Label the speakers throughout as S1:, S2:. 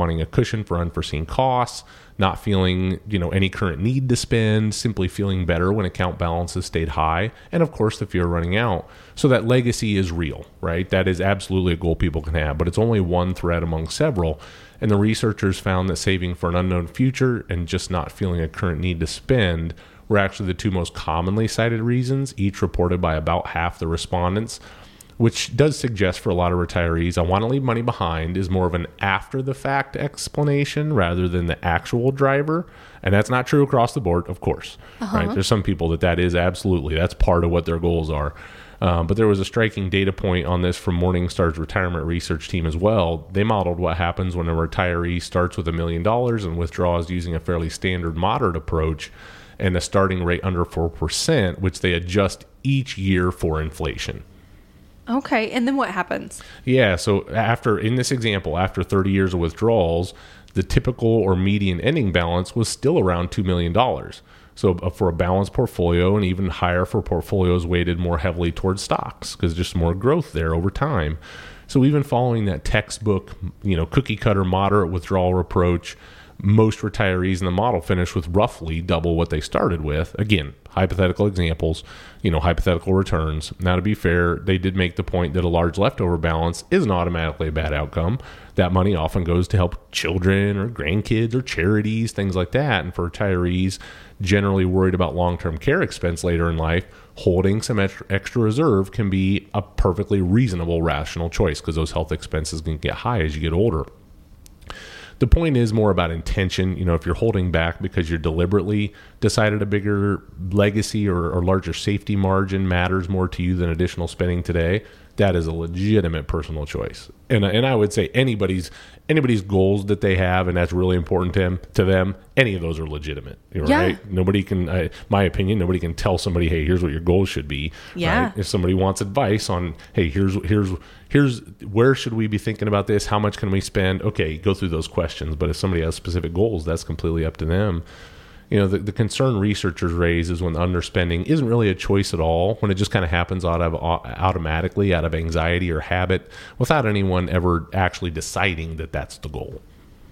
S1: wanting a cushion for unforeseen costs, not feeling, any current need to spend, simply feeling better when account balances stayed high, and of course the fear of running out. So that legacy is real, right? That is absolutely a goal people can have, but it's only one thread among several. And the researchers found that saving for an unknown future and just not feeling a current need to spend were actually the two most commonly cited reasons, each reported by about half the respondents, which does suggest for a lot of retirees, I want to leave money behind is more of an after-the-fact explanation rather than the actual driver. And that's not true across the board, of course. Right? There's some people that is absolutely, that's part of what their goals are. But there was a striking data point on this from Morningstar's retirement research team as well. They modeled what happens when a retiree starts with $1 million and withdraws using a fairly standard moderate approach and a starting rate under 4%, which they adjust each year for inflation.
S2: Okay, and then what happens?
S1: Yeah, so in this example, after 30 years of withdrawals, the typical or median ending balance was still around $2 million. So for a balanced portfolio, and even higher for portfolios weighted more heavily towards stocks, because there's more growth there over time. So even following that textbook, cookie cutter moderate withdrawal approach, most retirees in the model finish with roughly double what they started with. Again, hypothetical examples, hypothetical returns. Now, to be fair, they did make the point that a large leftover balance isn't automatically a bad outcome. That money often goes to help children or grandkids or charities, things like that. And for retirees generally worried about long-term care expense later in life, holding some extra reserve can be a perfectly reasonable, rational choice because those health expenses can get high as you get older. The point is more about intention. If you're holding back because you're deliberately decided a bigger legacy or larger safety margin matters more to you than additional spending today, that is a legitimate personal choice. And I would say anybody's goals that they have, and that's really important to them, any of those are legitimate, right? Yeah. Nobody can, my opinion, nobody can tell somebody, hey, here's what your goals should be.
S2: Yeah.
S1: Right? If somebody wants advice on, hey, here's where should we be thinking about this? How much can we spend? Okay, go through those questions. But if somebody has specific goals, that's completely up to them. The concern researchers raise is when underspending isn't really a choice at all, when it just kind of happens automatically out of anxiety or habit without anyone ever actually deciding that that's the goal.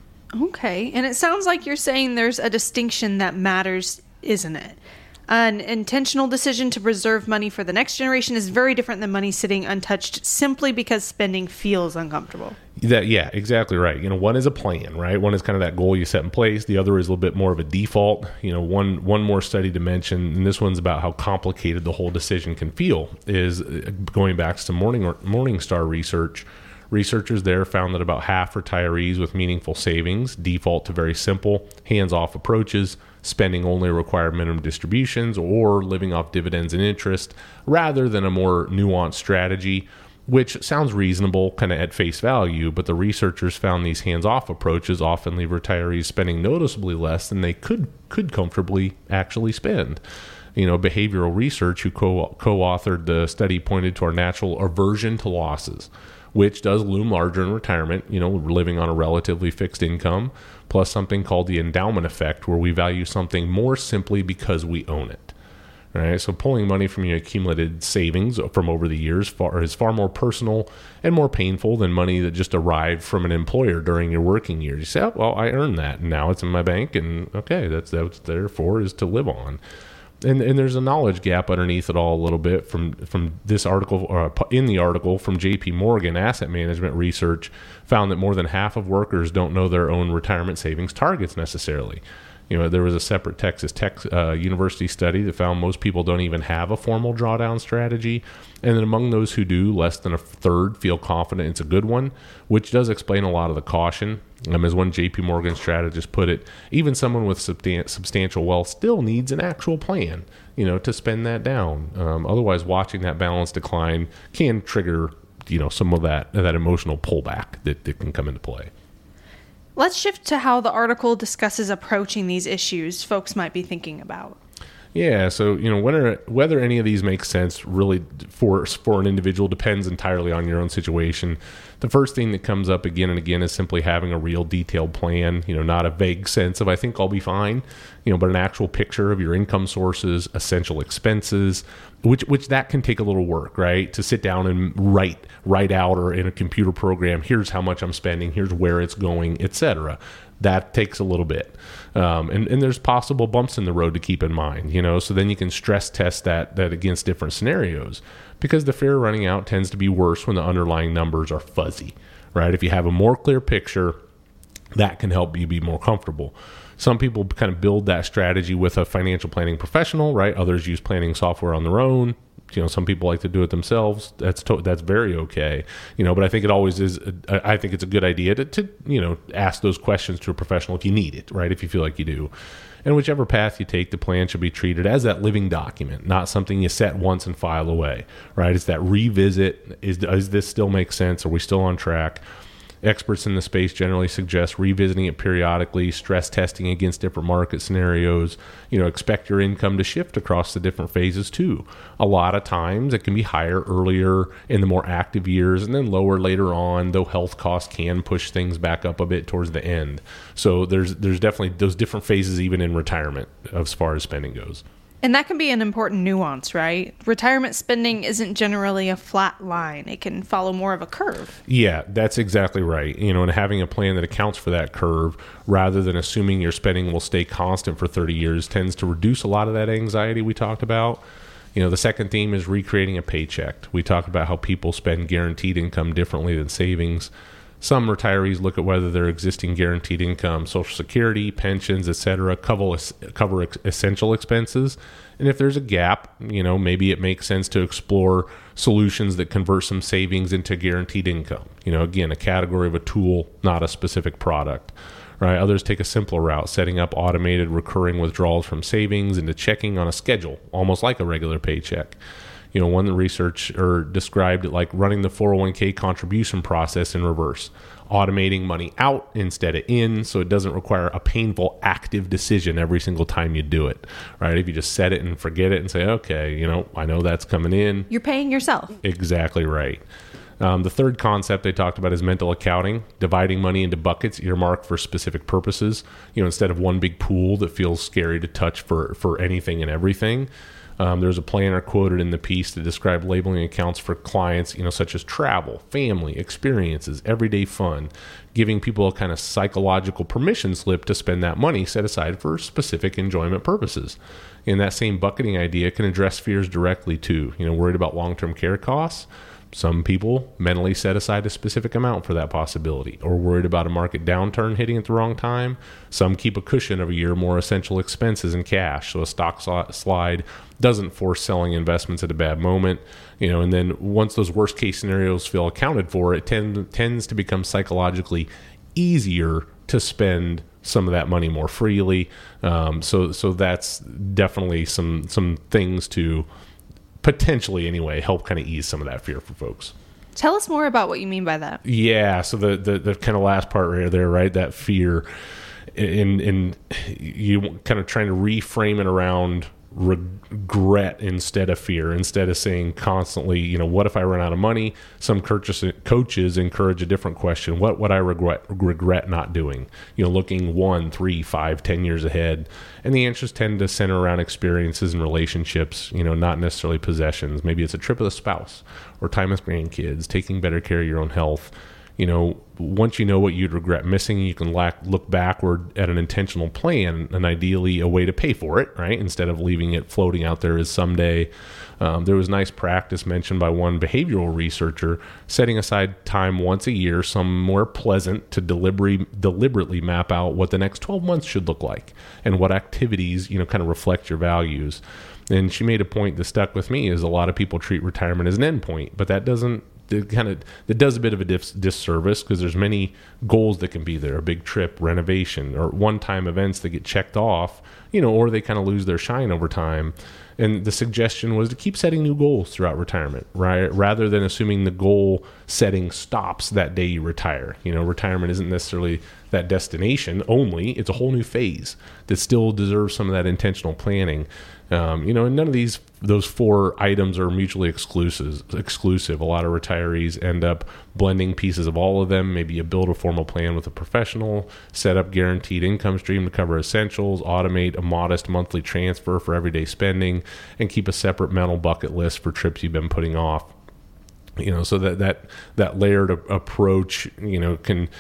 S2: Okay. And it sounds like you're saying there's a distinction that matters, isn't it? An intentional decision to preserve money for the next generation is very different than money sitting untouched simply because spending feels uncomfortable.
S1: Yeah, exactly right. One is a plan, right? One is kind of that goal you set in place. The other is a little bit more of a default. One more study to mention, and this one's about how complicated the whole decision can feel, is going back to some Morningstar research. Researchers there found that about half retirees with meaningful savings default to very simple, hands-off approaches, spending only required minimum distributions or living off dividends and interest, rather than a more nuanced strategy, which sounds reasonable kind of at face value, but the researchers found these hands-off approaches often leave retirees spending noticeably less than they could comfortably actually spend. Behavioral research who co-authored the study pointed to our natural aversion to losses, which does loom larger in retirement, living on a relatively fixed income, plus something called the endowment effect, where we value something more simply because we own it. Right? So pulling money from your accumulated savings from over the years is far more personal and more painful than money that just arrived from an employer during your working years. You say, oh, well, I earned that, and now it's in my bank, and okay, that's what it's there for, is to live on. And there's a knowledge gap underneath it all a little bit from this article, in the article from JP Morgan Asset Management Research found that more than half of workers don't know their own retirement savings targets necessarily. There was a separate Texas Tech University study that found most people don't even have a formal drawdown strategy. And then among those who do, less than a third feel confident it's a good one, which does explain a lot of the caution. As one JP Morgan strategist put it, even someone with substantial wealth still needs an actual plan, to spend that down. Otherwise, watching that balance decline can trigger, some of that emotional pullback that can come into play.
S2: Let's shift to how the article discusses approaching these issues folks might be thinking about.
S1: Yeah, so whether any of these make sense really for an individual depends entirely on your own situation. The first thing that comes up again and again is simply having a real detailed plan, not a vague sense of I think I'll be fine, but an actual picture of your income sources, essential expenses, which that can take a little work, right? To sit down and write out, or in a computer program, here's how much I'm spending, here's where it's going, etc. That takes a little bit. And there's possible bumps in the road to keep in mind, so then you can stress test that against different scenarios, because the fear of running out tends to be worse when the underlying numbers are fuzzy, right? If you have a more clear picture, that can help you be more comfortable. Some people kind of build that strategy with a financial planning professional, right? Others use planning software on their own. Some people like to do it themselves. That's very okay. But I think it always is. I think it's a good idea to ask those questions to a professional if you need it, right? If you feel like you do. And whichever path you take, the plan should be treated as that living document, not something you set once and file away, right? It's that revisit. Does this still make sense? Are we still on track? Experts in the space generally suggest revisiting it periodically, stress testing against different market scenarios. Expect your income to shift across the different phases too. A lot of times it can be higher earlier in the more active years and then lower later on, though health costs can push things back up a bit towards the end. So there's definitely those different phases even in retirement as far as spending goes.
S2: And that can be an important nuance, right? Retirement spending isn't generally a flat line. It can follow more of a curve.
S1: Yeah, that's exactly right. And having a plan that accounts for that curve rather than assuming your spending will stay constant for 30 years tends to reduce a lot of that anxiety we talked about. The second theme is recreating a paycheck. We talked about how people spend guaranteed income differently than savings. Some retirees look at whether their existing guaranteed income, Social Security, pensions, etc., cover essential expenses. And if there's a gap, maybe it makes sense to explore solutions that convert some savings into guaranteed income. Again, a category of a tool, not a specific product. Right? Others take a simpler route, setting up automated recurring withdrawals from savings into checking on a schedule, almost like a regular paycheck. One researcher described it like running the 401k contribution process in reverse, automating money out instead of in, so it doesn't require a painful active decision every single time you do it, right? If you just set it and forget it and say, okay, I know that's coming in.
S2: You're paying yourself.
S1: Exactly right. The third concept they talked about is mental accounting, dividing money into buckets earmarked for specific purposes, instead of one big pool that feels scary to touch for anything and everything. There's a planner quoted in the piece to describe labeling accounts for clients, such as travel, family, experiences, everyday fun, giving people a kind of psychological permission slip to spend that money set aside for specific enjoyment purposes. And that same bucketing idea can address fears directly too. Worried about long-term care costs? Some people mentally set aside a specific amount for that possibility, or worried about a market downturn hitting at the wrong time. Some keep a cushion of a year more essential expenses in cash, so a stock slide doesn't force selling investments at a bad moment. And then once those worst case scenarios feel accounted for, it tends to become psychologically easier to spend some of that money more freely. So that's definitely some things to potentially anyway help kind of ease some of that fear for folks.
S2: Tell us more about what you mean by that.
S1: Yeah, so the kind of last part right there, right? That fear, and you kind of trying to reframe it around regret instead of fear, instead of saying constantly, what if I run out of money? Some coaches encourage a different question. What would I regret not doing? Looking 1, 3, 5, 10 years ahead. And the answers tend to center around experiences and relationships, not necessarily possessions. Maybe it's a trip with a spouse or time with grandkids, taking better care of your own health. Once you know what you'd regret missing, you can look backward at an intentional plan and ideally a way to pay for it, right? Instead of leaving it floating out there as someday. There was nice practice mentioned by one behavioral researcher, setting aside time once a year, somewhere pleasant, to deliberately map out what the next 12 months should look like and what activities, kind of reflect your values. And she made a point that stuck with me is a lot of people treat retirement as an endpoint, but that does a bit of a disservice because there's many goals that can be there, a big trip, renovation, or one-time events that get checked off, or they kind of lose their shine over time. And the suggestion was to keep setting new goals throughout retirement, right? Rather than assuming the goal setting stops that day you retire. Retirement isn't necessarily that destination only. It's a whole new phase that still deserves some of that intentional planning. And none of those 4 items are mutually exclusive. A lot of retirees end up blending pieces of all of them. Maybe you build a formal plan with a professional, set up guaranteed income stream to cover essentials, automate a modest monthly transfer for everyday spending, and keep a separate mental bucket list for trips you've been putting off. So that layered approach, can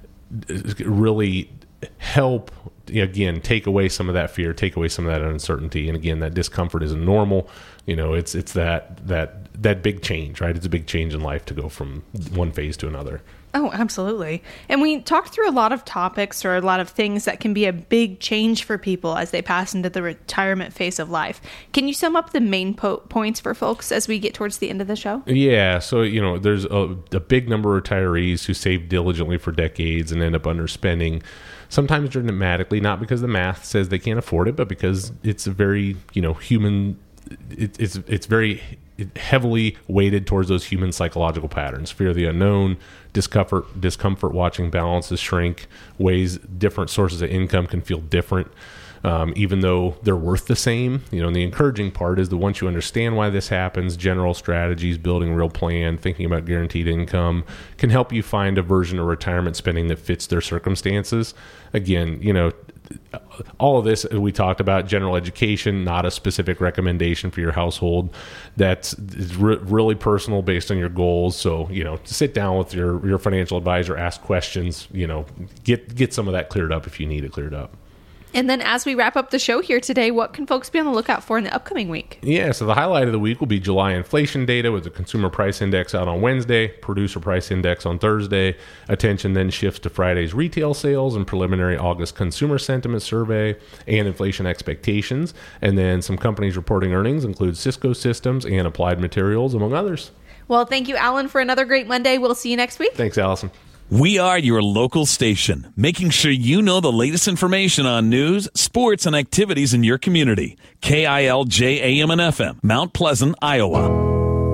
S1: really help, again, take away some of that fear, take away some of that uncertainty. And again, that discomfort isn't normal. It's that big change, right? It's a big change in life to go from one phase to another.
S2: Oh, absolutely. And we talked through a lot of topics or a lot of things that can be a big change for people as they pass into the retirement phase of life. Can you sum up the main points for folks as we get towards the end of the show?
S1: Yeah. So, there's a big number of retirees who save diligently for decades and end up underspending, sometimes dramatically, not because the math says they can't afford it, but because it's a very, human, it's very heavily weighted towards those human psychological patterns: fear of the unknown, discomfort watching balances shrink, ways different sources of income can feel different, even though they're worth the same. And the encouraging part is that once you understand why this happens, general strategies, building a real plan, thinking about guaranteed income can help you find a version of retirement spending that fits their circumstances. Again, all of this we talked about, general education, not a specific recommendation for your household. That's really personal based on your goals. So, sit down with your financial advisor, ask questions, get some of that cleared up if you need it cleared up.
S2: And then as we wrap up the show here today, what can folks be on the lookout for in the upcoming week?
S1: Yeah, so the highlight of the week will be July inflation data with the Consumer Price Index out on Wednesday, Producer Price Index on Thursday. Attention then shifts to Friday's retail sales and preliminary August consumer sentiment survey and inflation expectations. And then some companies reporting earnings include Cisco Systems and Applied Materials, among others.
S2: Well, thank you, Alan, for another great Monday. We'll see you next week.
S1: Thanks, Allison.
S3: We are your local station, making sure you know the latest information on news, sports, and activities in your community. KILJ AM and FM, Mount Pleasant, Iowa.